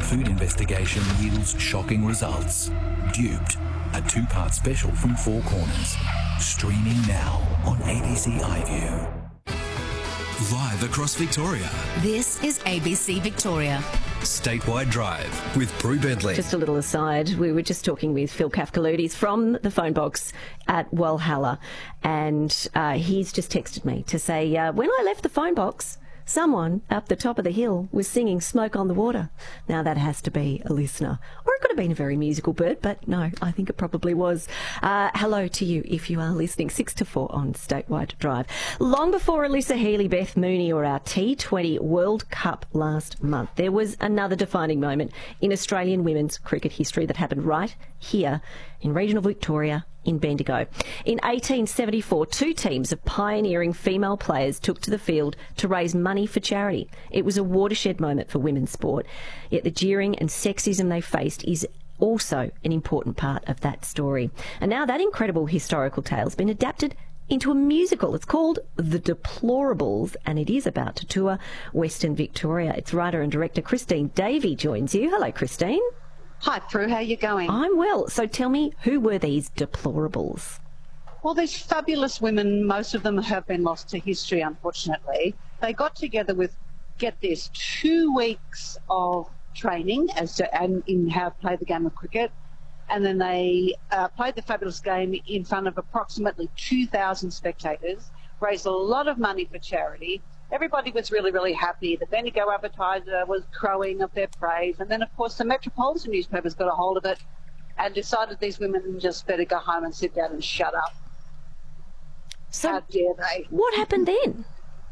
food investigation yields shocking results. Duped, a two-part special from Four Corners. Streaming now on ABC iView. Live across Victoria. This is ABC Victoria. Statewide Drive with Prue Bentley. Just a little aside, we were just talking with Phil Kafkaloutis from the phone box at Walhalla, and he's just texted me to say, when I left the phone box, someone up the top of the hill was singing Smoke on the Water. Now, that has to be a listener. Or it could have been a very musical bird, but no, I think it probably was. Hello to you if you are listening. 6 to 4 on Statewide Drive. Long before Alyssa Healy, Beth Mooney or our T20 World Cup last month, there was another defining moment in Australian women's cricket history that happened right here in regional Victoria, in Bendigo. In 1874, two teams of pioneering female players took to the field to raise money for charity. It was a watershed moment for women's sport, yet the jeering and sexism they faced is also an important part of that story. And now that incredible historical tale has been adapted into a musical. It's called The Deplorables, and it is about to tour Western Victoria. Its writer and director Christine Davey joins you. Hello, Christine. Hi, Prue. How are you going? I'm well. So tell me, who were these deplorables? Well, these fabulous women, most of them have been lost to history, unfortunately. They got together with, get this, 2 weeks of training in how to play the game of cricket. And then they played the fabulous game in front of approximately 2,000 spectators, raised a lot of money for charity. Everybody was really, really happy. The Bendigo Advertiser was crowing of their praise. And then, of course, the Metropolitan newspapers got a hold of it and decided these women just better go home and sit down and shut up. So how dare they? What happened then?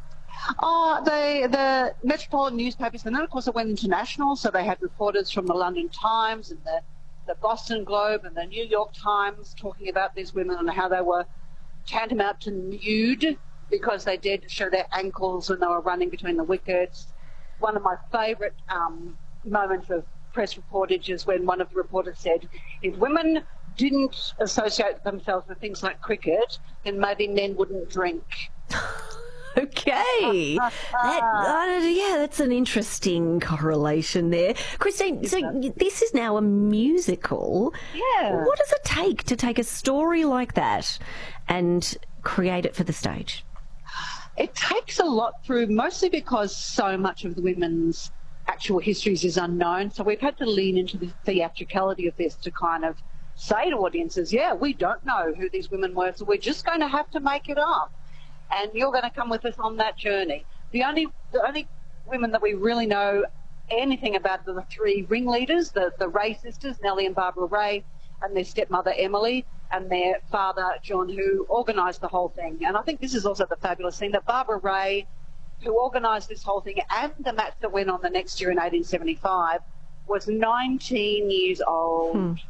The Metropolitan newspapers, and then, of course, it went international. So they had reporters from the London Times and the Boston Globe and the New York Times talking about these women and how they were tantamount to nude, because they dared to show their ankles when they were running between the wickets. One of my favourite moments of press reportage is when one of the reporters said, if women didn't associate themselves with things like cricket, then maybe men wouldn't drink. Okay. That's an interesting correlation there. Christine, so this is now a musical. Yeah. What does it take to take a story like that and create it for the stage? It takes a lot through, mostly because so much of the women's actual histories is unknown. So we've had to lean into the theatricality of this to kind of say to audiences, yeah, we don't know who these women were, so we're just going to have to make it up. And you're going to come with us on that journey. The only women that we really know anything about are the 3 ringleaders, the Ray sisters, Nellie and Barbara Ray, and their stepmother Emily, and their father John, who organised the whole thing. And I think this is also the fabulous thing, that Barbara Ray, who organised this whole thing and the match that went on the next year in 1875, was 19 years old.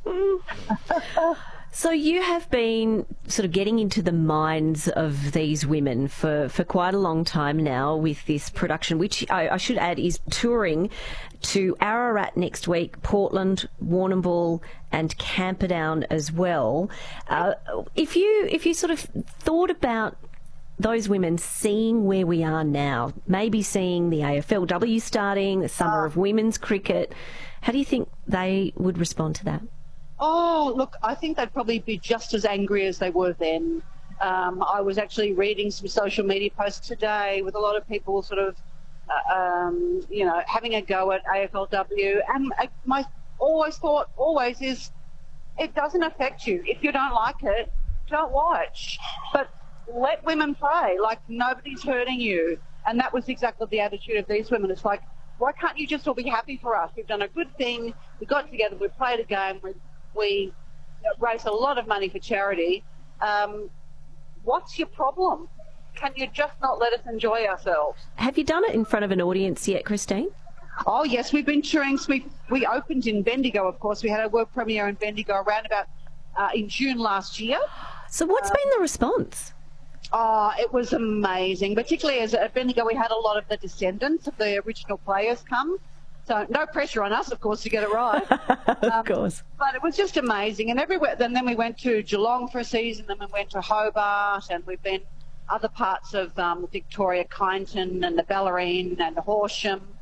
So you have been sort of getting into the minds of these women for quite a long time now with this production, which I should add is touring to Ararat next week, Portland, Warrnambool and Camperdown as well. If you sort of thought about those women seeing where we are now, maybe seeing the AFLW starting, the Summer of Women's Cricket, how do you think they would respond to that? Oh, look, I think they'd probably be just as angry as they were then. I was actually reading some social media posts today with a lot of people sort of, having a go at AFLW. And my thought is, it doesn't affect you. If you don't like it, don't watch. But let women play. Like, nobody's hurting you. And that was exactly the attitude of these women. It's like, why can't you just all be happy for us? We've done a good thing. We got together. We played a game. We raised a lot of money for charity. What's your problem? Can you just not let us enjoy ourselves? Have you done it in front of an audience yet, Christine? Oh, yes, we've been touring. We opened in Bendigo, of course. We had our world premiere in Bendigo around about in June last year. So what's been the response? Oh, it was amazing. Particularly as at Bendigo, we had a lot of the descendants of the original players come. So no pressure on us, of course, to get it right. Of course. But it was just amazing. And everywhere. And then we went to Geelong for a season, then we went to Hobart, and we've been other parts of Victoria, Kyneton and the Bellarine and the Horsham.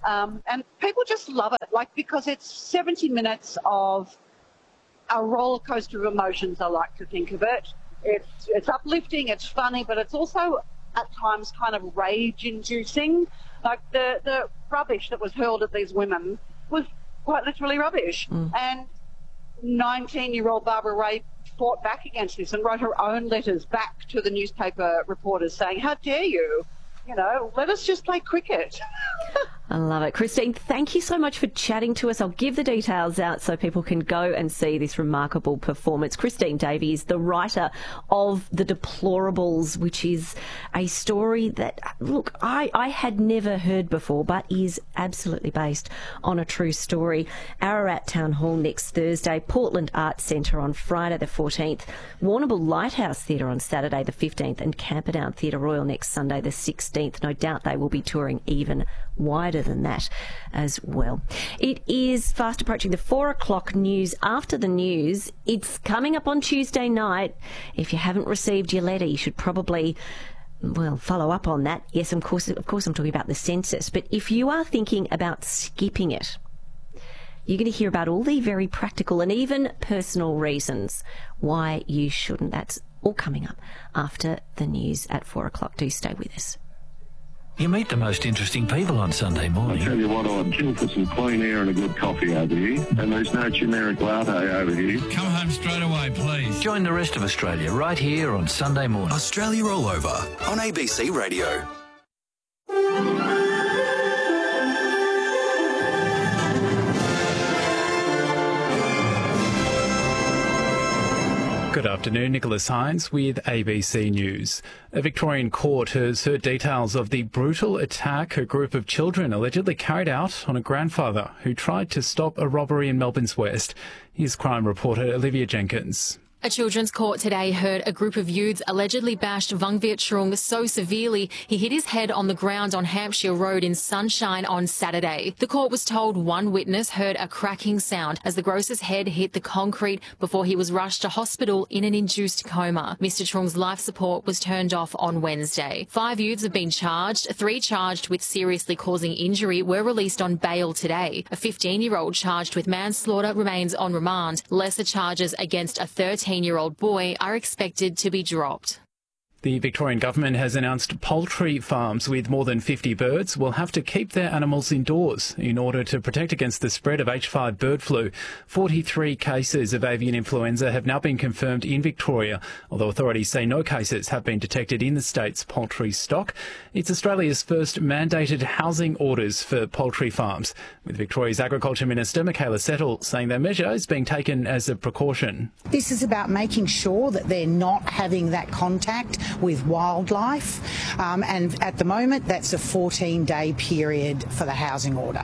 And people just love it, like, because it's 70 minutes of a roller coaster of emotions, I like to think of it. It's uplifting, it's funny, but it's also at times kind of rage-inducing. Like the rubbish that was hurled at these women was quite literally rubbish. And 19-year-old Barbara Ray fought back against this and wrote her own letters back to the newspaper reporters saying, how dare you? You know, let us just play cricket. I love it. Christine, thank you so much for chatting to us. I'll give the details out so people can go and see this remarkable performance. Christine Davies, the writer of The Deplorables, which is a story that, look, I had never heard before, but is absolutely based on a true story. Ararat Town Hall next Thursday, Portland Arts Centre on Friday the 14th, Warrnambool Lighthouse Theatre on Saturday the 15th, and Camperdown Theatre Royal next Sunday the 16th. No doubt they will be touring even wider than that as well. It is fast approaching the 4 o'clock news. After the news, it's coming up on Tuesday night. If you haven't received your letter, you should probably, well, follow up on that. Yes, of course I'm talking about the census. But if you are thinking about skipping it, you're going to hear about all the very practical and even personal reasons why you shouldn't. That's all coming up after the news at 4 o'clock. Do stay with us. You meet the most interesting people on Sunday morning. I tell you what, I'd kill for some clean air and a good coffee over here. And there's no generic latte over here. Come home straight away, please. Join the rest of Australia right here on Sunday morning. Australia All Over on ABC Radio. Good afternoon, Nicholas Hines with ABC News. A Victorian court has heard details of the brutal attack a group of children allegedly carried out on a grandfather who tried to stop a robbery in Melbourne's West. Here's crime reporter Olivia Jenkins. A children's court today heard a group of youths allegedly bashed Vung Viet Trong so severely he hit his head on the ground on Hampshire Road in Sunshine on Saturday. The court was told one witness heard a cracking sound as the grocer's head hit the concrete before he was rushed to hospital in an induced coma. Mr Trong's life support was turned off on Wednesday. 5 youths have been charged. 3 charged with seriously causing injury were released on bail today. A 15-year-old charged with manslaughter remains on remand. Lesser charges against a 13-year-old boy are expected to be dropped. The Victorian government has announced poultry farms with more than 50 birds will have to keep their animals indoors in order to protect against the spread of H5 bird flu. 43 cases of avian influenza have now been confirmed in Victoria, although authorities say no cases have been detected in the state's poultry stock. It's Australia's first mandated housing orders for poultry farms, with Victoria's Agriculture Minister Michaela Settle saying their measure is being taken as a precaution. This is about making sure that they're not having that contact with wildlife, and at the moment that's a 14-day period for the housing order.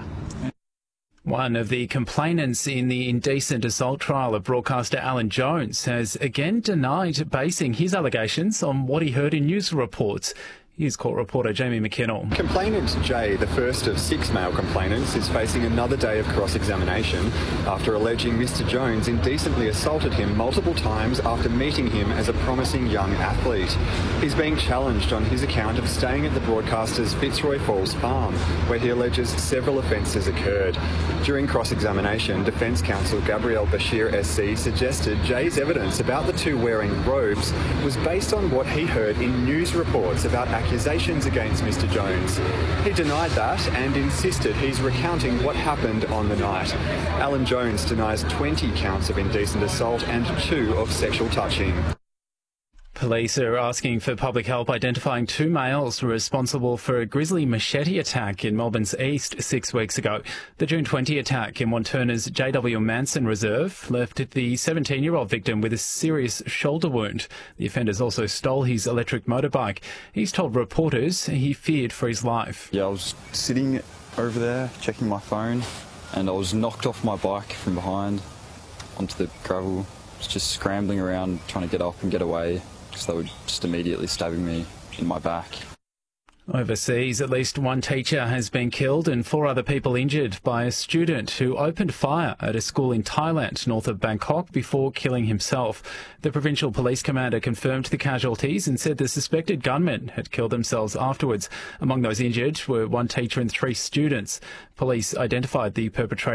One of the complainants in the indecent assault trial of broadcaster Alan Jones has again denied basing his allegations on what he heard in news reports. Here's court reporter Jamie McKinnell. Complainant Jay, the first of 6 male complainants, is facing another day of cross-examination after alleging Mr Jones indecently assaulted him multiple times after meeting him as a promising young athlete. He's being challenged on his account of staying at the broadcaster's Fitzroy Falls farm, where he alleges several offences occurred. During cross-examination, Defence Counsel Gabrielle Bashir SC suggested Jay's evidence about the two wearing robes was based on what he heard in news reports about accusations against Mr Jones. He denied that and insisted he's recounting what happened on the night. Alan Jones denies 20 counts of indecent assault and 2 of sexual touching. Police are asking for public help identifying 2 males responsible for a grisly machete attack in Melbourne's east 6 weeks ago. The June 20 attack in Wantirna's J.W. Manson Reserve left the 17-year-old victim with a serious shoulder wound. The offenders also stole his electric motorbike. He's told reporters he feared for his life. Yeah, I was sitting over there checking my phone and I was knocked off my bike from behind onto the gravel. I was just scrambling around trying to get up and get away. So they were just immediately stabbing me in my back. Overseas, at least one teacher has been killed and 4 other people injured by a student who opened fire at a school in Thailand, north of Bangkok, before killing himself. The provincial police commander confirmed the casualties and said the suspected gunmen had killed themselves afterwards. Among those injured were 1 teacher and 3 students. Police identified the perpetrator